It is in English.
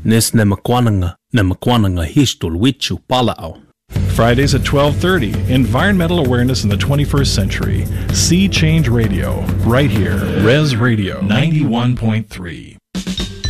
Nes nemakwananga histul wichu palao. Fridays at 12:30, Environmental Awareness in the 21st Century. Sea Change Radio, right here. Res Radio 91.3.